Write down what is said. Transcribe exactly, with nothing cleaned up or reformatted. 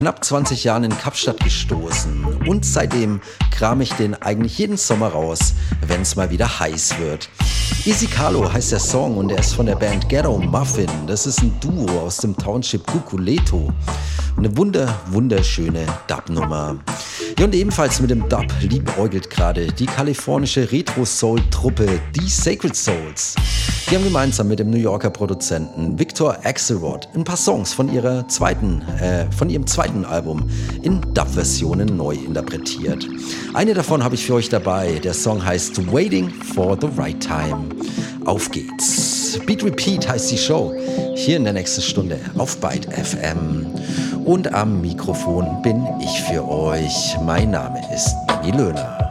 Knapp zwanzig Jahren in Kapstadt gestoßen und seitdem kram ich den eigentlich jeden Sommer raus, wenn es mal wieder heiß wird. Easy Carlo heißt der Song und er ist von der Band Ghetto Muffin. Das ist ein Duo aus dem Township Cuculeto. Eine wunder, wunderschöne Dub-Nummer. Ja, und ebenfalls mit dem Dub liebäugelt gerade die kalifornische Retro-Soul-Truppe Die Sacred Souls. Die haben gemeinsam mit dem New Yorker Produzenten Victor Axelrod ein paar Songs von, ihrer zweiten, äh, von ihrem zweiten Album in Dub-Versionen neu interpretiert. Eine davon habe ich für euch dabei. Der Song heißt Waiting for the Right Time. Auf geht's. Beat Repeat heißt die Show. Hier in der nächsten Stunde auf Byte F M. Und am Mikrofon bin ich für euch. Mein Name ist Benny Löhner.